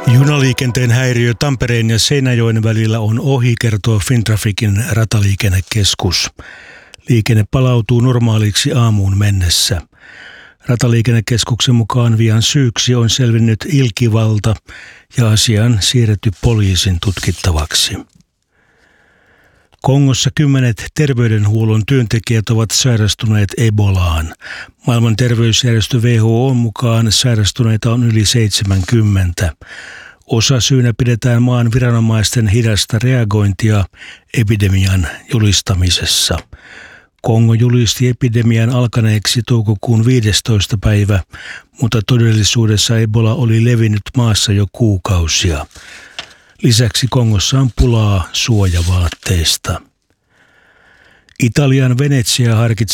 Junaliikenteen häiriö Tampereen ja Seinäjoen välillä on ohi, kertoo Fintrafficin rataliikennekeskus. Liikenne palautuu normaaliksi aamuun mennessä. Rataliikennekeskuksen mukaan vian syyksi on selvinnyt ilkivalta ja asia on siirretty poliisin tutkittavaksi. Kongossa 10 terveydenhuollon työntekijät ovat sairastuneet Ebolaan. Maailman terveysjärjestö WHO:n mukaan sairastuneita on yli 70. Osasyynä pidetään maan viranomaisten hidasta reagointia epidemian julistamisessa. Kongo julisti epidemian alkaneeksi toukokuun 15. päivä, mutta todellisuudessa Ebola oli levinnyt maassa jo kuukausia. Lisäksi Kongossa on pulaa suojavaatteista. Italian Venetsia harkitsee